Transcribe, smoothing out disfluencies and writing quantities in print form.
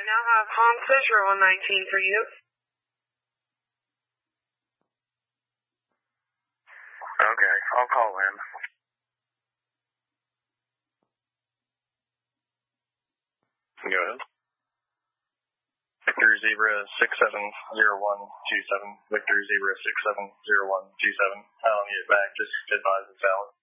I now have Hans Fisher 119 for you. Okay, I'll call in. Go ahead. Victor Zebra 670127. Victor Zebra 670127. I'll get back. Just advise it's valid.